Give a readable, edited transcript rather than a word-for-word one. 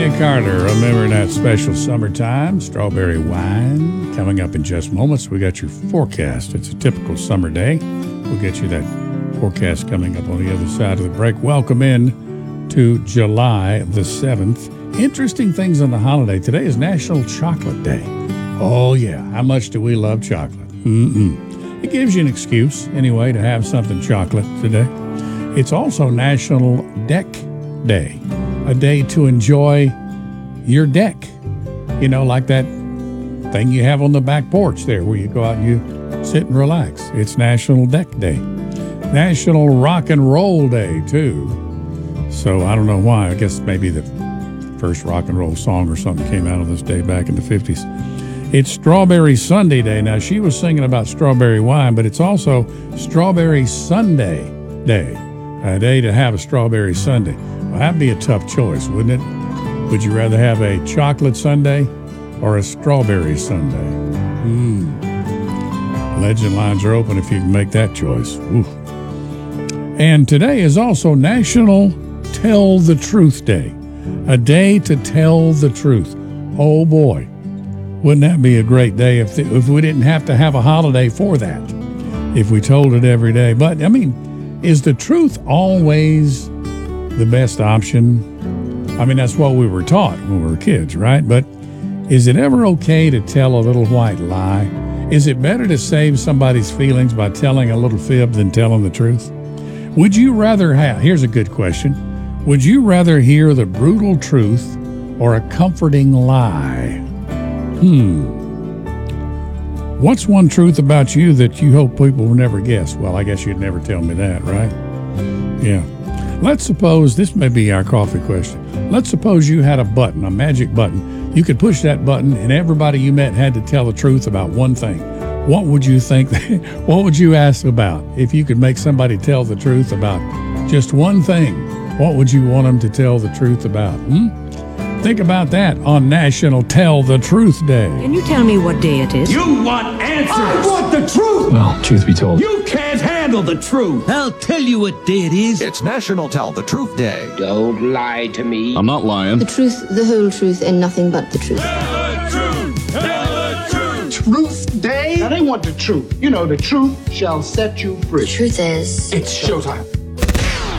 Tina Carter, remember that special summertime strawberry wine coming up in just moments. We got your forecast. It's a typical summer day. We'll get you that forecast coming up on the other side of the break. Welcome in to July the 7th. Interesting things on the holiday. Today is National Chocolate Day. Oh, yeah. How much do we love chocolate? It gives you an excuse, anyway, to have something chocolate today. It's also National Deck Day, a day to enjoy your deck. You know, like that thing you have on the back porch there where you go out and you sit and relax. It's National Deck Day. National Rock and Roll Day, too. So I don't know why. I guess maybe the first rock and roll song or something came out on this day back in the 50s. It's Strawberry Sundae Day. Now, she was singing about strawberry wine, but it's also Strawberry Sundae Day, a day to have a strawberry sundae. Well, that'd be a tough choice, wouldn't it? Would you rather have a chocolate sundae or a strawberry sundae? Legend lines are open if you can make that choice. Ooh. And today is also National Tell the Truth Day, a day to tell the truth. Oh, boy. Wouldn't that be a great day if we didn't have to have a holiday for that, if we told it every day? But, I mean, is the truth always the best option? I mean, that's what we were taught when we were kids, right? But is it ever okay to tell a little white lie? Is it better to save somebody's feelings by telling a little fib than telling the truth? Would you rather have, here's a good question, would you rather hear the brutal truth or a comforting lie? What's one truth about you that you hope people will never guess? Well, I guess you'd never tell me that, right? Yeah. Let's suppose, this may be our coffee question. Let's suppose you had a button, a magic button. You could push that button and everybody you met had to tell the truth about one thing. What would you think, what would you ask about? If you could make somebody tell the truth about just one thing, what would you want them to tell the truth about? Think about that on National Tell the Truth Day. Can you tell me what day it is? You want answers! I want the truth! Well, truth be told, You can't handle the truth! I'll tell you what day it is. It's National Tell the Truth Day. Don't lie to me. I'm not lying. The truth, the whole truth, and nothing but the truth. Tell the truth! Tell the truth! Truth Day? Now they want the truth. You know, the truth shall set you free. The truth is, It's showtime.